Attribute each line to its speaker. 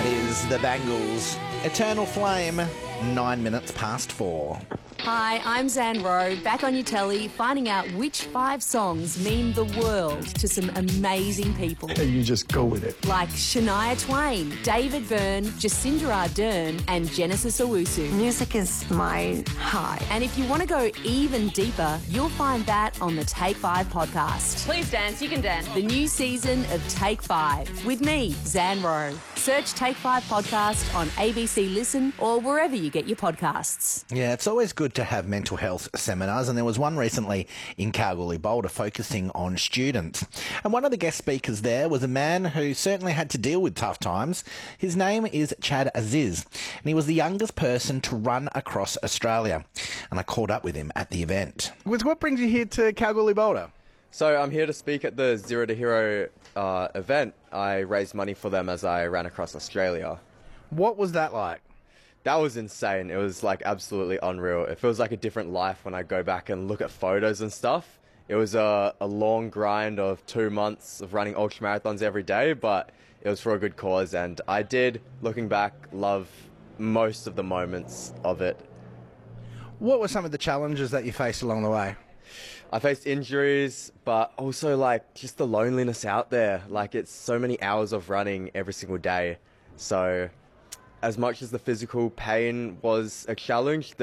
Speaker 1: is the Bangles. Eternal Flame, 9 minutes past 4.
Speaker 2: Hi, I'm Zan Rowe, back on your telly, finding out which 5 songs mean the world to some amazing people.
Speaker 3: You just go with it.
Speaker 2: Like Shania Twain, David Byrne, Jacinda Ardern, and Genesis Owusu.
Speaker 4: Music is my high.
Speaker 2: And if you want to go even deeper, you'll find that on the Take 5 podcast.
Speaker 5: Please dance, you can dance.
Speaker 2: The new season of Take 5 with me, Zan Rowe. Search Take 5 podcast on ABC Listen or wherever you get your podcasts.
Speaker 1: Yeah, it's always good to have mental health seminars, and there was one recently in Kalgoorlie Boulder focusing on students. And one of the guest speakers there was a man who certainly had to deal with tough times. His name is Chad Aziz, and he was the youngest person to run across Australia. And I caught up with him at the event.
Speaker 6: What brings you here to Kalgoorlie Boulder?
Speaker 7: So I'm here to speak at the Zero to Hero event. I raised money for them as I ran across Australia.
Speaker 6: What was that like?
Speaker 7: That was insane. It was like absolutely unreal. It feels like a different life when I go back and look at photos and stuff. It was a long grind of 2 months of running ultra marathons every day, but it was for a good cause, and I did, looking back, love most of the moments of it.
Speaker 6: What were some of the challenges that you faced along the way?
Speaker 7: I faced injuries, but also like just the loneliness out there. Like, it's so many hours of running every single day. So as much as the physical pain was a challenge,